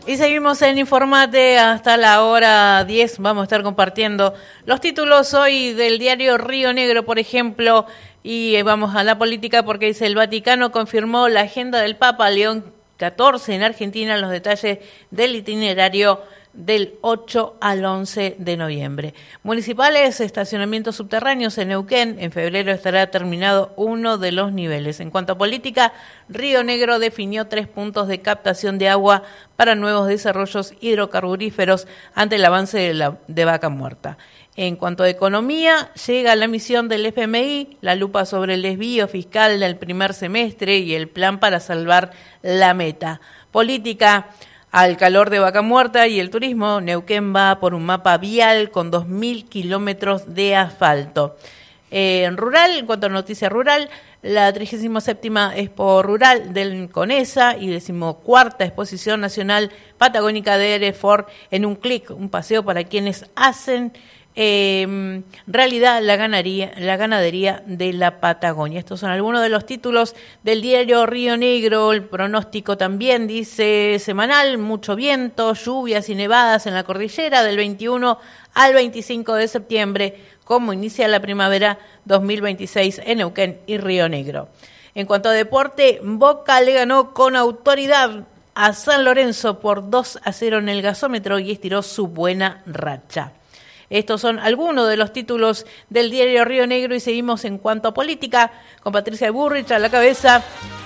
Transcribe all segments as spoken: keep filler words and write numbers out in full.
Y seguimos en Informate hasta la hora diez. Vamos a estar compartiendo los títulos hoy del diario Río Negro, por ejemplo. Y vamos a la política porque dice: el Vaticano confirmó la agenda del Papa León catorce en Argentina, los detalles del itinerario del ocho al once de noviembre. Municipales, estacionamientos subterráneos en Neuquén. En febrero estará terminado uno de los niveles. En cuanto a política, Río Negro definió tres puntos de captación de agua para nuevos desarrollos hidrocarburíferos ante el avance de, la, de Vaca Muerta. En cuanto a economía, llega la misión del F M I, la lupa sobre el desvío fiscal del primer semestre y el plan para salvar la meta. Política. Al calor de Vaca Muerta y el turismo, Neuquén va por un mapa vial con dos mil kilómetros de asfalto. Eh, en rural, en cuanto a noticia rural, la trigésima séptima Expo Rural del CONESA y decimocuarta Exposición Nacional Patagónica de Hereford en un clic, un paseo para quienes hacen Eh, realidad la ganadería, la ganadería de la Patagonia. Estos son algunos de los títulos del diario Río Negro. El pronóstico también dice semanal: mucho viento, lluvias y nevadas en la cordillera del veintiuno al veinticinco de septiembre, como inicia la primavera dos mil veintiséis en Neuquén y Río Negro. En cuanto a deporte, Boca le ganó con autoridad a San Lorenzo por dos a cero en el gasómetro y estiró su buena racha. Estos son algunos de los títulos del diario Río Negro y seguimos en cuanto a política con Patricia Burrich a la cabeza.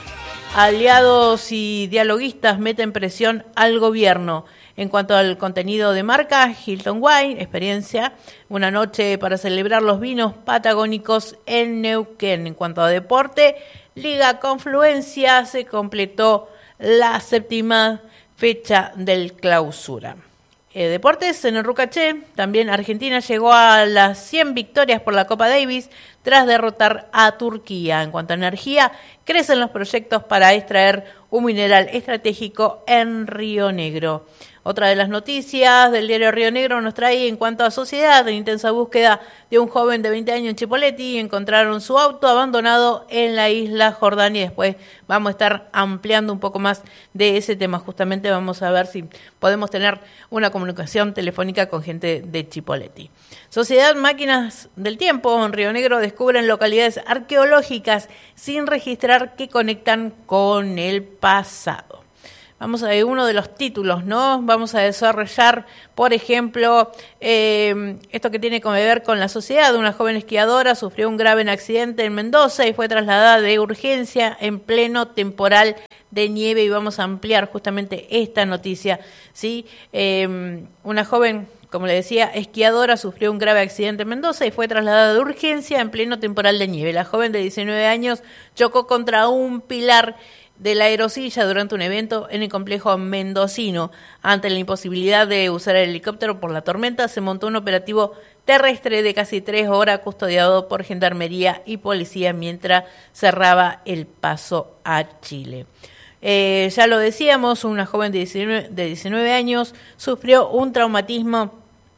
Aliados y dialoguistas meten presión al gobierno. En cuanto al contenido de marca, Hilton Wine, experiencia, una noche para celebrar los vinos patagónicos en Neuquén. En cuanto a deporte, Liga Confluencia, se completó la séptima fecha del clausura. Eh, deportes, en el Rucaché, también Argentina llegó a las cien victorias por la Copa Davis tras derrotar a Turquía. En cuanto a energía, crecen los proyectos para extraer un mineral estratégico en Río Negro. Otra de las noticias del diario Río Negro nos trae en cuanto a sociedad: en intensa búsqueda de un joven de veinte años en Chipoleti, encontraron su auto abandonado en la isla Jordania. Y después vamos a estar ampliando un poco más de ese tema. Justamente vamos a ver si podemos tener una comunicación telefónica con gente de Chipoleti. Sociedad Máquinas del Tiempo en Río Negro descubren localidades arqueológicas sin registrar que conectan con el pasado. Vamos a ver uno de los títulos, ¿no? Vamos a desarrollar, por ejemplo, eh, esto que tiene que ver con la sociedad. Una joven esquiadora sufrió un grave accidente en Mendoza y fue trasladada de urgencia en pleno temporal de nieve. Y vamos a ampliar justamente esta noticia, ¿sí? Eh, una joven, como le decía, esquiadora sufrió un grave accidente en Mendoza y fue trasladada de urgencia en pleno temporal de nieve. La joven de diecinueve años chocó contra un pilar de la aerosilla durante un evento en el complejo mendocino. Ante la imposibilidad de usar el helicóptero por la tormenta, se montó un operativo terrestre de casi tres horas custodiado por Gendarmería y Policía mientras cerraba el paso a Chile. Eh, ya lo decíamos, una joven de diecinueve, de diecinueve años sufrió un traumatismo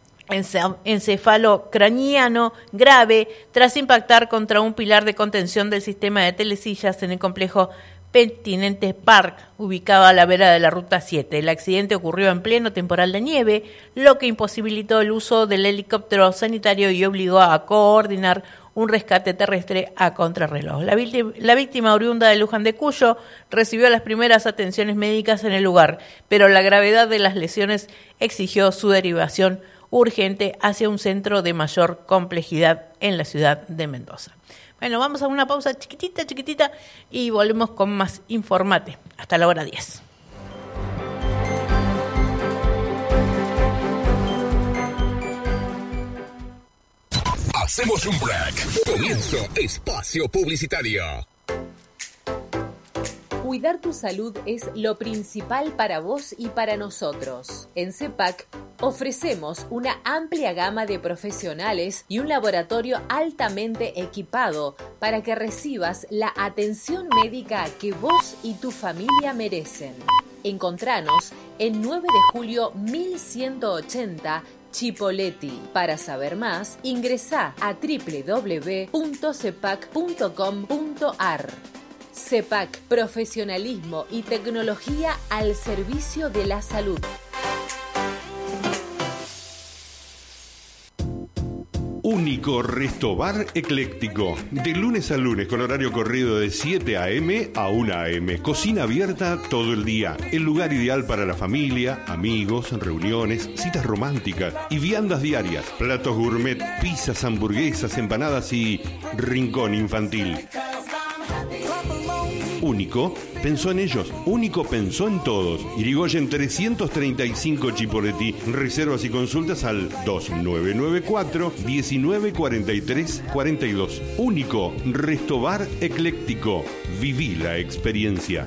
encefalocraniano grave tras impactar contra un pilar de contención del sistema de telesillas en el complejo Pentinente Park, ubicado a la vera de la Ruta siete. El accidente ocurrió en pleno temporal de nieve, lo que imposibilitó el uso del helicóptero sanitario y obligó a coordinar un rescate terrestre a contrarreloj. La víctima, la víctima oriunda de Luján de Cuyo recibió las primeras atenciones médicas en el lugar, pero la gravedad de las lesiones exigió su derivación urgente hacia un centro de mayor complejidad en la ciudad de Mendoza. Bueno, vamos a una pausa chiquitita, chiquitita y volvemos con más Informate. Hasta la hora diez. Hacemos un break. Comienzo espacio publicitario. Cuidar tu salud es lo principal para vos y para nosotros. En CEPAC ofrecemos una amplia gama de profesionales y un laboratorio altamente equipado para que recibas la atención médica que vos y tu familia merecen. Encontranos en nueve de julio mil ciento ochenta Chipoleti. Para saber más, ingresá a doble u doble u doble u punto cepac punto com punto ar. CEPAC, profesionalismo y tecnología al servicio de la salud. Único Restobar Ecléctico. De lunes a lunes con horario corrido de siete a eme a una a eme. Cocina abierta todo el día. El lugar ideal para la familia, amigos, reuniones, citas románticas y viandas diarias. Platos gourmet, pizzas, hamburguesas, empanadas y rincón infantil. Único pensó en ellos. Único pensó en todos. Irigoyen trescientos treinta y cinco Chipoleti. Reservas y consultas al dos nueve nueve cuatro, diecinueve cuarenta y tres cuarenta y dos. Único Restobar Ecléctico. Viví la experiencia.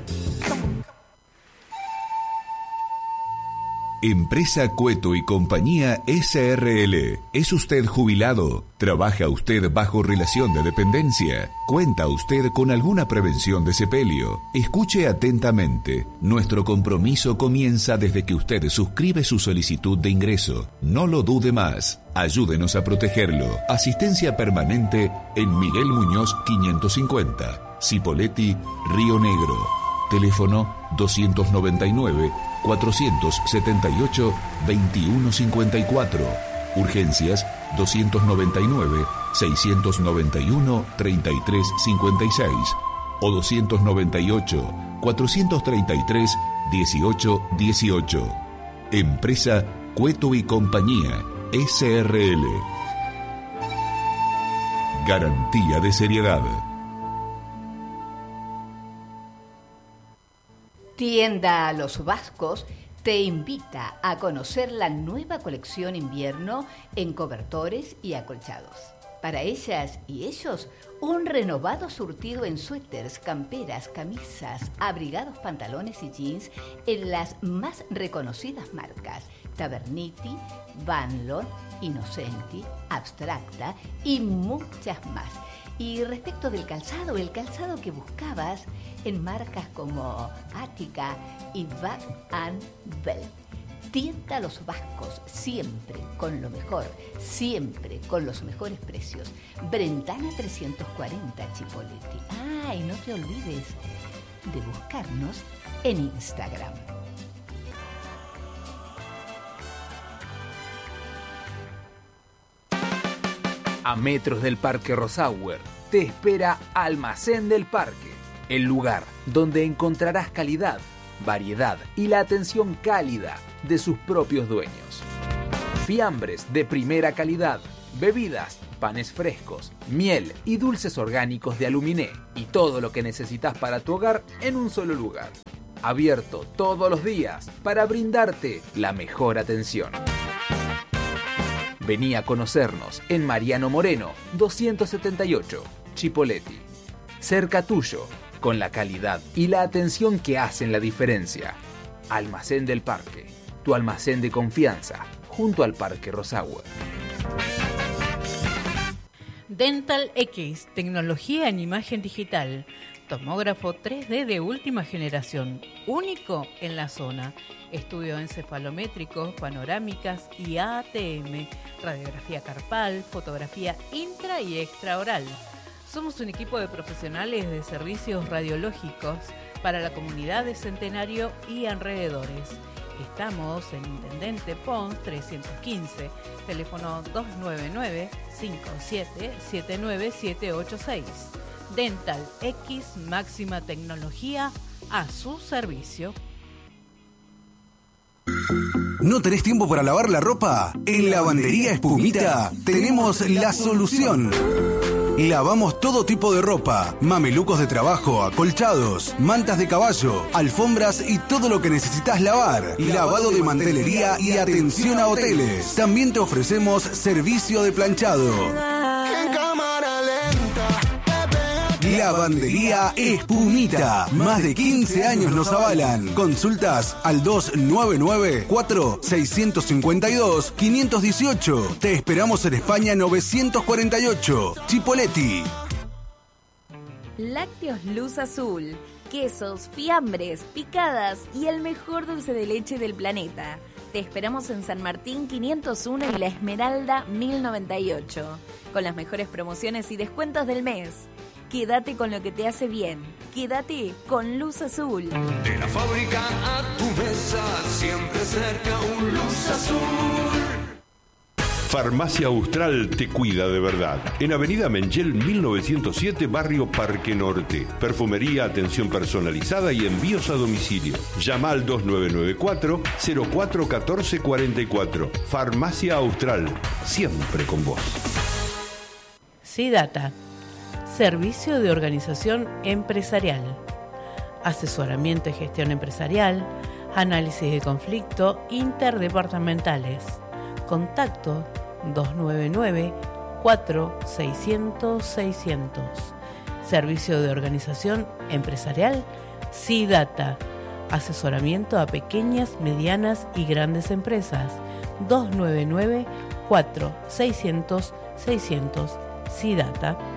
Empresa Cueto y Compañía ese erre ele. ¿Es usted jubilado? ¿Trabaja usted bajo relación de dependencia? ¿Cuenta usted con alguna prevención de sepelio? Escuche atentamente. Nuestro compromiso comienza desde que usted suscribe su solicitud de ingreso. No lo dude más. Ayúdenos a protegerlo. Asistencia permanente en Miguel Muñoz quinientos cincuenta. Cipolletti, Río Negro. Teléfono doscientos noventa y nueve, cuatrocientos setenta y ocho, veintiuno cincuenta y cuatro. Urgencias doscientos noventa y nueve, seiscientos noventa y uno, treinta y tres cincuenta y seis o doscientos noventa y ocho, cuatrocientos treinta y tres, dieciocho dieciocho. Empresa Cueto y Compañía ese erre ele. Garantía de seriedad. Tienda Los Vascos te invita a conocer la nueva colección invierno en cobertores y acolchados. Para ellas y ellos, un renovado surtido en suéteres, camperas, camisas, abrigados, pantalones y jeans en las más reconocidas marcas: Taverniti, Vanlon, Innocenti, Abstracta y muchas más. Y respecto del calzado, el calzado que buscabas en marcas como Ática y Bag and Bell. Tienda Los Vascos, siempre con lo mejor, siempre con los mejores precios. Brentana trescientos cuarenta, Chipolletti. Ah, y no te olvides de buscarnos en Instagram. A metros del Parque Rosauer te espera Almacén del Parque, el lugar donde encontrarás calidad, variedad y la atención cálida de sus propios dueños. Fiambres de primera calidad, bebidas, panes frescos, miel y dulces orgánicos de Aluminé y todo lo que necesitas para tu hogar en un solo lugar. Abierto todos los días para brindarte la mejor atención. Vení a conocernos en Mariano Moreno, doscientos setenta y ocho, Chipolletti. Cerca tuyo, con la calidad y la atención que hacen la diferencia. Almacén del Parque, tu almacén de confianza, junto al Parque Rosauer. Dental X, tecnología en imagen digital. Tomógrafo tres D de última generación, único en la zona. Estudio encefalométricos, panorámicas y A T M, radiografía carpal, fotografía intra y extraoral. Somos un equipo de profesionales de servicios radiológicos para la comunidad de Centenario y alrededores. Estamos en Intendente Pons trescientos quince, teléfono dos nueve nueve, cinco siete siete nueve siete ocho seis. Dental X, máxima tecnología a su servicio. ¿No tenés tiempo para lavar la ropa? En Lavandería Espumita tenemos la solución. Lavamos todo tipo de ropa, mamelucos de trabajo, acolchados, mantas de caballo, alfombras y todo lo que necesitas lavar. Lavado de mantelería y atención a hoteles. También te ofrecemos servicio de planchado. Lavandería Espumita. Más de quince años nos avalan. Consultas al dos nueve nueve, cuatro seis cinco dos, cinco uno ocho. Te esperamos en España novecientos cuarenta y ocho. Chipolletti. Lácteos Luz Azul. Quesos, fiambres, picadas y el mejor dulce de leche del planeta. Te esperamos en San Martín quinientos uno y La Esmeralda mil noventa y ocho. Con las mejores promociones y descuentos del mes. Quédate con lo que te hace bien. Quédate con Luz Azul. De la fábrica a tu mesa, siempre cerca un Luz Azul. Farmacia Austral te cuida de verdad. En Avenida Mengel mil novecientos siete, barrio Parque Norte. Perfumería, atención personalizada y envíos a domicilio. Llama al dos nueve nueve cuatro, cero cuatro uno cuatro cuatro cuatro. Farmacia Austral, siempre con vos. SIDATA, Servicio de Organización Empresarial. Asesoramiento y gestión empresarial, análisis de conflicto interdepartamentales. Contacto dos nueve nueve cuatro seis cero cero seis cero cero. Servicio de Organización Empresarial SIDATA. Asesoramiento a pequeñas, medianas y grandes empresas. dos nueve nueve cuatro seis cero cero seis cero cero. SIDATA.